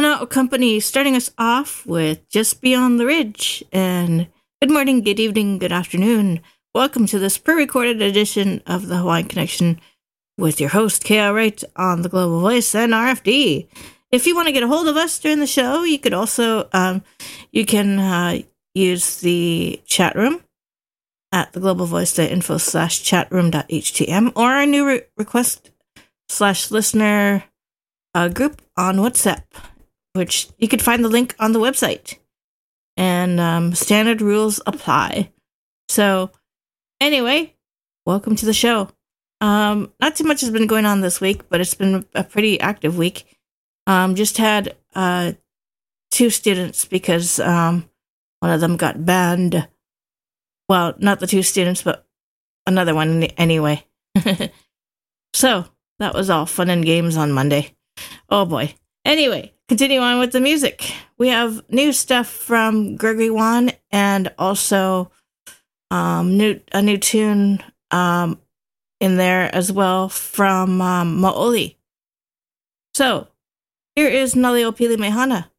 Hanao Company starting us off with Just Beyond the Ridge. And good morning, good evening, good afternoon. Welcome to this pre-recorded edition of the Hawaiian Connection with your host, KL Wright, on the Global Voice and RFD. If you want to get a hold of us during the show, you could also use the chat room at theglobalvoice.info/chatroom.htm or our new request/listener group on WhatsApp, which you could find the link on the website. And standard rules apply. So anyway, welcome to the show. Not too much has been going on this week, but it's been a pretty active week. Just had 2 students because one of them got banned. Well, not the 2 students, but another one anyway. So that was all fun and games on Monday. Oh boy. Anyway, continue on with the music. We have new stuff from Gregory Wan and also a new tune in there as well from Maoli. So, here is Naliopili Mehana.